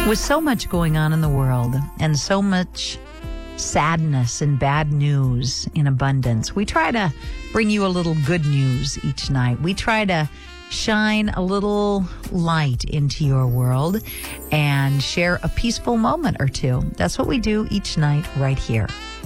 With so much going on in the world and so much sadness and bad news in abundance, we try to bring you a little good news each night. We try to shine a little light into your world and share a peaceful moment or two. That's what we do each night right here